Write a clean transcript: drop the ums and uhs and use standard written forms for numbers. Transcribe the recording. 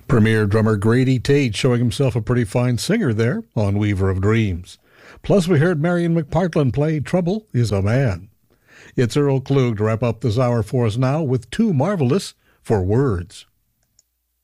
Premier drummer Grady Tate showing himself a pretty fine singer there on Weaver of Dreams. Plus, we heard Marion McPartland play Trouble is a Man. It's Earl Klug to wrap up this hour for us now with Too Marvelous for Words.